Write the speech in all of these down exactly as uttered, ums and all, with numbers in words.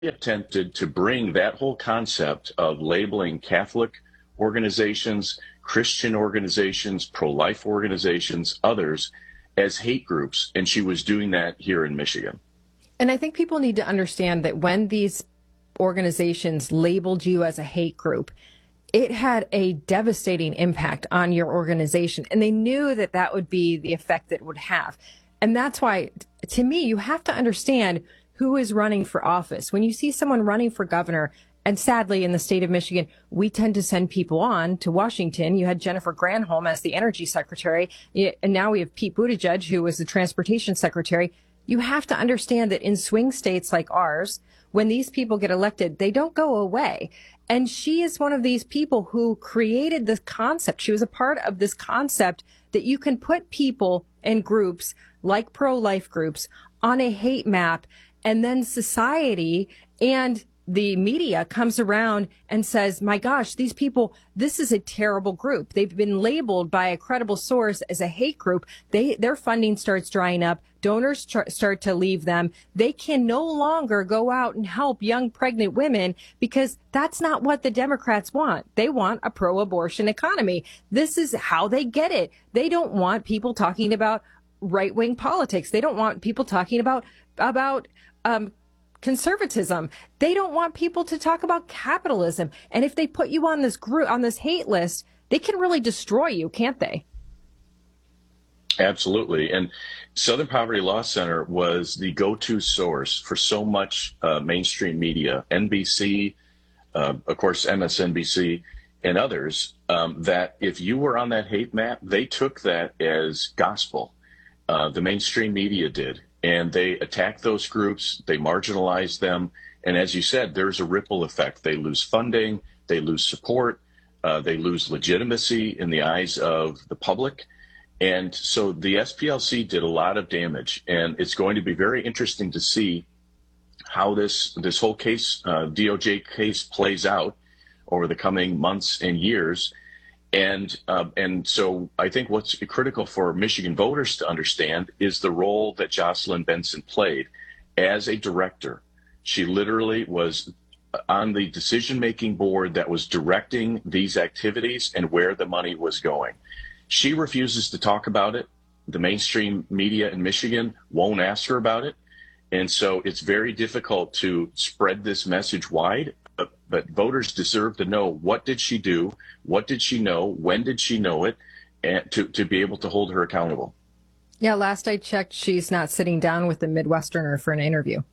attempted to bring that whole concept of labeling Catholic organizations, Christian organizations, pro-life organizations, others as hate groups. And she was doing that here in Michigan. And I think people need to understand that when these organizations labeled you as a hate group, it had a devastating impact on your organization. And they knew that that would be the effect that it would have. And that's why, to me, you have to understand who is running for office. When you see someone running for governor, and sadly in the state of Michigan, we tend to send people on to Washington. You had Jennifer Granholm as the energy secretary, and now we have Pete Buttigieg, who was the transportation secretary. You have to understand that in swing states like ours, when these people get elected, they don't go away. And she is one of these people who created this concept. She was a part of this concept that you can put people and groups like pro-life groups on a hate map, and then society and the media comes around and says, my gosh, these people, this is a terrible group. They've been labeled by a credible source as a hate group. They, their funding starts drying up. Donors tr- start to leave them. They can no longer go out and help young pregnant women because that's not what the Democrats want. They want a pro-abortion economy. This is how they get it. They don't want people talking about right-wing politics. They don't want people talking about, about, um, conservatism. They don't want people to talk about capitalism. And if they put you on this group, on this hate list, they can really destroy you, can't they? Absolutely. And Southern Poverty Law Center was the go-to source for so much uh, mainstream media, N B C, uh, of course, M S N B C, and others, um, that if you were on that hate map, they took that as gospel. Uh, the mainstream media did. And they attack those groups, they marginalize them. And as you said, there's a ripple effect. They lose funding, they lose support, uh, they lose legitimacy in the eyes of the public. And so the S P L C did a lot of damage. And it's going to be very interesting to see how this, this whole case, uh, D O J case plays out over the coming months and years. And uh, and so I think what's critical for Michigan voters to understand is the role that Jocelyn Benson played as a director. She literally was on the decision-making board that was directing these activities and where the money was going. She refuses to talk about it. The mainstream media in Michigan won't ask her about it. And so it's very difficult to spread this message wide. But, but voters deserve to know, what did she do? What did she know? When did she know it? And to, to be able to hold her accountable. Yeah, last I checked, she's not sitting down with the Midwesterner for an interview.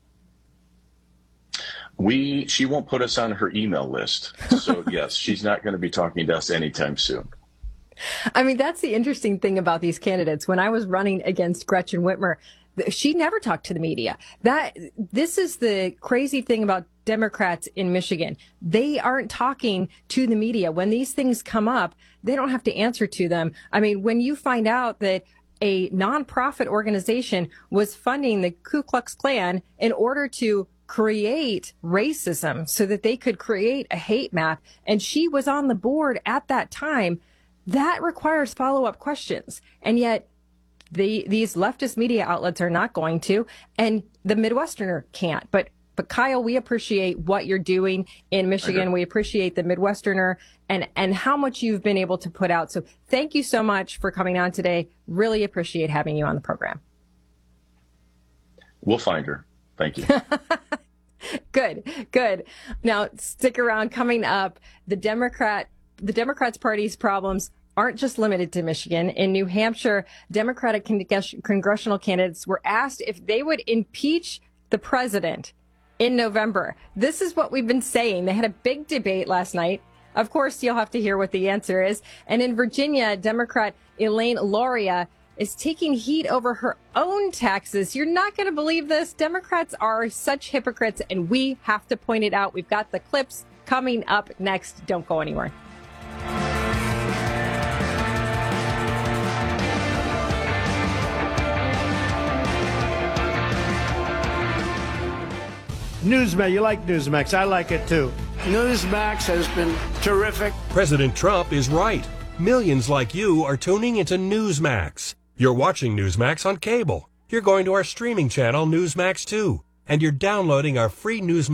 We she won't put us on her email list. So, yes, she's not going to be talking to us anytime soon. I mean, that's the interesting thing about these candidates. When I was running against Gretchen Whitmer, she never talked to the media. That this is the crazy thing about Democrats in Michigan. They aren't talking to the media. When these things come up, they don't have to answer to them. I mean, when you find out that a nonprofit organization was funding the Ku Klux Klan in order to create racism so that they could create a hate map, and she was on the board at that time, that requires follow-up questions. And yet the these leftist media outlets are not going to, and the Midwesterner can't. But But Kyle, we appreciate what you're doing in Michigan. We appreciate the Midwesterner and, and how much you've been able to put out. So thank you so much for coming on today. Really appreciate having you on the program. We'll find her. Thank you. Good, good. Now stick around. Coming up, the Democrat, the Democrats Party's problems aren't just limited to Michigan. In New Hampshire, Democratic con- congressional candidates were asked if they would impeach the president in November. This is what we've been saying. They had a big debate last night. Of course, you'll have to hear what the answer is. And in Virginia, Democrat Elaine Luria is taking heat over her own taxes. You're not going to believe this. Democrats are such hypocrites, and we have to point it out. We've got the clips coming up next. Don't go anywhere. Newsmax, you like Newsmax. I like it too. Newsmax has been terrific. President Trump is right. Millions like you are tuning into Newsmax. You're watching Newsmax on cable. You're going to our streaming channel, Newsmax two. and you're downloading our free Newsmax